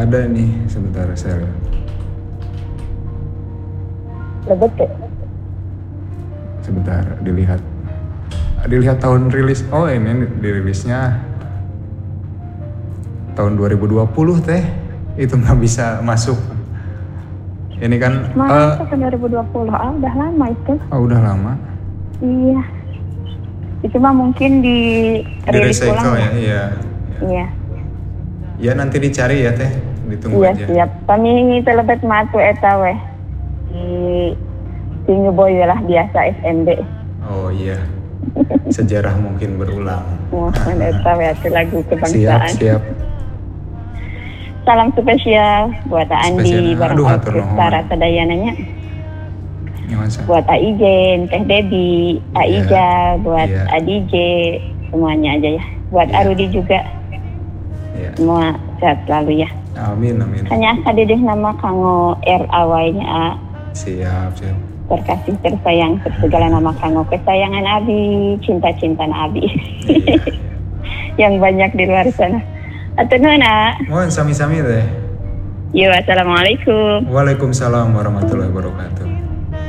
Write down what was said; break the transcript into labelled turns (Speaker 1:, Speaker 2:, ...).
Speaker 1: ada nih, sebentar saya lihat.
Speaker 2: Lebet ya?
Speaker 1: Sebentar, dilihat tahun rilis. Oh, ini dirilisnya tahun 2020 teh. Itu nggak bisa masuk. Ini kan
Speaker 2: Masa ke 2020? Udah lama itu.
Speaker 1: Oh, udah lama.
Speaker 2: Iya. Itu mah mungkin di rilis ulang
Speaker 1: ya. Iya.
Speaker 2: Iya.
Speaker 1: Ya nanti dicari ya teh, ditunggu
Speaker 2: iya,
Speaker 1: aja.
Speaker 2: Iya, siap. Kami telebet matu eta weh. Di Tinggiboy lah biasa SMB.
Speaker 1: Oh iya. Sejarah mungkin berulang.
Speaker 2: Mohon eta weh lagu kebangsaan.
Speaker 1: Siap.
Speaker 2: Salam spesial buat Andi bareng Tara Sadayananya. Buat Aijen, Teh Debi, Aija, buat ADJ, semuanya aja ya. Buat Arudi juga. Semua sehat selalu ya.
Speaker 1: Amin.
Speaker 2: Hanya Dedeh nama Kango R awalnya.
Speaker 1: Siap.
Speaker 2: Terkasih tersayang segala nama Kango kesayangan Abi, cinta Abi. Yang banyak di luar sana. Atau nona.
Speaker 1: Mohon sami-sami deh.
Speaker 2: Yo, assalamualaikum.
Speaker 1: Waalaikumsalam warahmatullahi wabarakatuh.